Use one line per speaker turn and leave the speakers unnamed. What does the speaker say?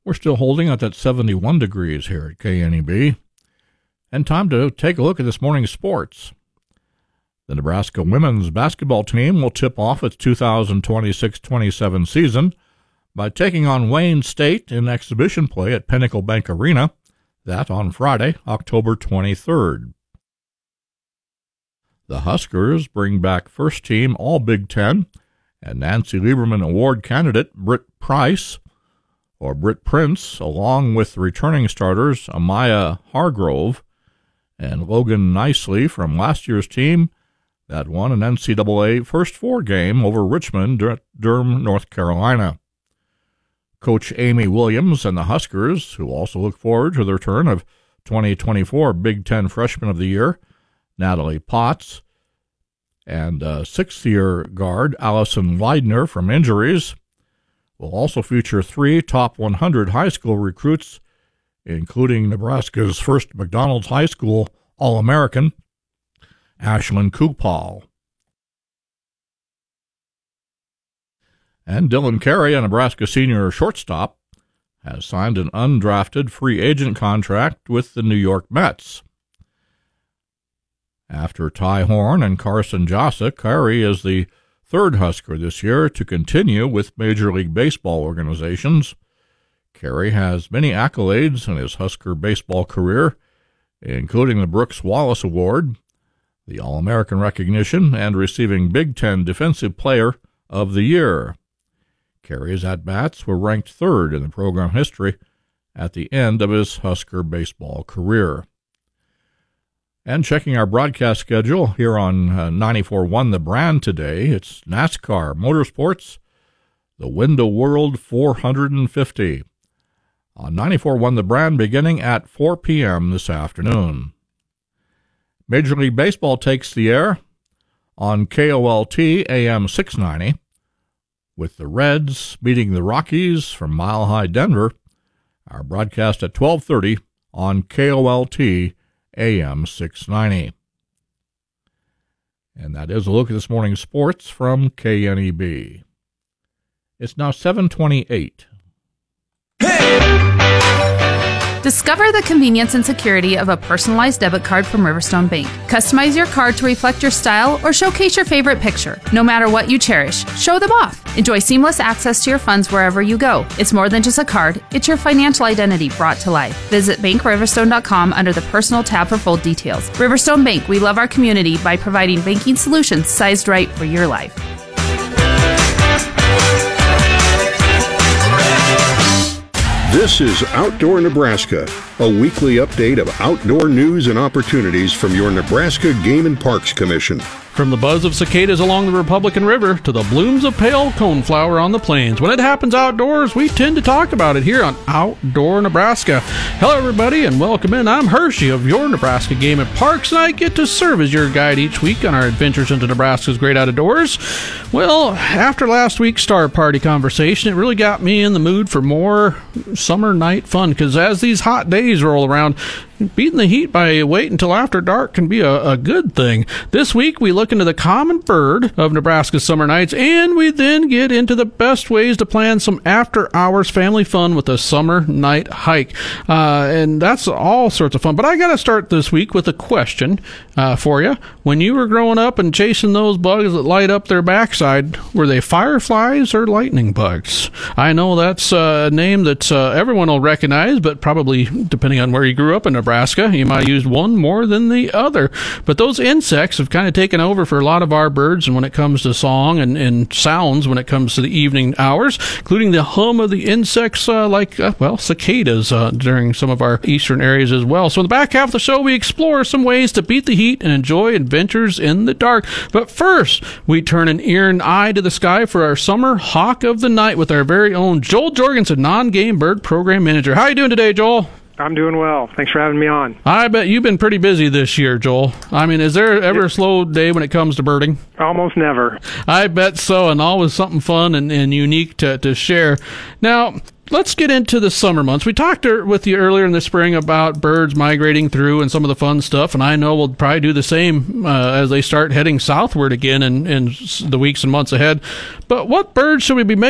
We're still holding at that 71 degrees here at KNEB. And time to take a look at this morning's sports. The Nebraska women's basketball team will tip off its 2026-27 season by taking on Wayne State in exhibition play at Pinnacle Bank Arena, that on Friday, October 23rd. The Huskers bring back first-team All-Big Ten and Nancy Lieberman Award candidate Britt Prince, along with returning starters Amaya Hargrove and Logan Nicely from last year's team that won an NCAA First Four game over Richmond, Durham, North Carolina. Coach Amy Williams and the Huskers, who also look forward to the return of 2024 Big Ten Freshman of the Year, Natalie Potts, and sixth-year guard Allison Leidner from injuries, will also feature 3 top 100 high school recruits, including Nebraska's first McDonald's High School All-American, Ashlyn Kupal. And Dylan Carey, a Nebraska senior shortstop, has signed an undrafted free agent contract with the New York Mets. After Ty Horn and Carson Josick, Carey is the third Husker this year to continue with Major League Baseball organizations. Carey has many accolades in his Husker baseball career, including the Brooks Wallace Award, the All-American recognition, and receiving Big Ten Defensive Player of the Year. Carey's at-bats were ranked third in the program history at the end of his Husker baseball career. And checking our broadcast schedule here on 94.1 The Brand today, it's NASCAR Motorsports, the Window World 450. On 94.1 The Brand beginning at 4 p.m. this afternoon. Major League Baseball takes the air on KOLT AM 690, with the Reds beating the Rockies from Mile High Denver. Our broadcast at 12:30 on KOLT AM 690. And that is a look at this morning's sports from KNEB. It's now 7:28.
Discover the convenience and security of a personalized debit card from Riverstone Bank. Customize your card to reflect your style or showcase your favorite picture. No matter what you cherish, show them off. Enjoy seamless access to your funds wherever you go. It's more than just a card, it's your financial identity brought to life. Visit BankRiverstone.com under the Personal tab for full details. Riverstone Bank, we love our community by providing banking solutions sized right for your life.
This is Outdoor Nebraska, a weekly update of outdoor news and opportunities from your Nebraska Game and Parks Commission.
From the buzz of cicadas along the Republican River to the blooms of pale coneflower on the plains, when it happens outdoors, we tend to talk about it here on Outdoor Nebraska. Hello, everybody, and welcome in. I'm Hershey of your Nebraska Game and Parks, and I get to serve as your guide each week on our adventures into Nebraska's great outdoors. Well, after last week's Star Party conversation, it really got me in the mood for more summer night fun, because as these hot days roll around, beating the heat by waiting until after dark can be a good thing. This week, we look into the common bird of Nebraska's summer nights, and we then get into the best ways to plan some after-hours family fun with a summer night hike. And that's all sorts of fun. But I got to start this week with a question for you. When you were growing up and chasing those bugs that light up their backside, were they fireflies or lightning bugs? I know that's a name that everyone will recognize, but probably, depending on where you grew up in Nebraska, you might have used one more than the other. But those insects have kind of taken over for a lot of our birds, and when it comes to song and sounds, when it comes to the evening hours, including the hum of the insects like cicadas during some of our eastern areas as well. So in the back half of the show, we explore some ways to beat the heat and enjoy adventures in the dark. But first, we turn an ear and eye to the sky for our summer hawk of the night with our very own Joel Jorgensen, non-game bird program manager. How are you doing today, Joel?
I'm doing well. Thanks for having me on.
I bet you've been pretty busy this year, Joel. I mean, is there ever a slow day when it comes to birding?
Almost never.
I bet so, and always something fun and unique to share. Now, let's get into the summer months. We talked with you earlier in the spring about birds migrating through and some of the fun stuff, and I know we'll probably do the same as they start heading southward again in the weeks and months ahead. But what birds should we be making